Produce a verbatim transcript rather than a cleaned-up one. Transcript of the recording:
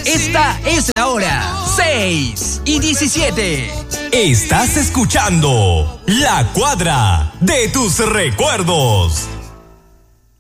Esta es la hora, seis y diecisiete. Estás escuchando La Cuadra de tus recuerdos.